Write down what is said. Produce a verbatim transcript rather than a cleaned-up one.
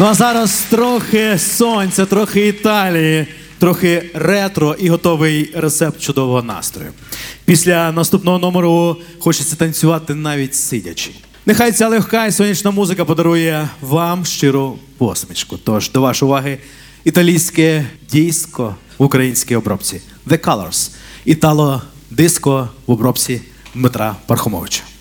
Ну а зараз трохи сонця, трохи Італії, трохи ретро і готовий рецепт чудового настрою. Після наступного номеру хочеться танцювати навіть сидячи. Нехай ця легка і сонячна музика подарує вам щиру посмішку. Тож до вашої уваги італійське диско в українській обробці The Colors. Італо-диско в обробці Дмитра Пархомовича.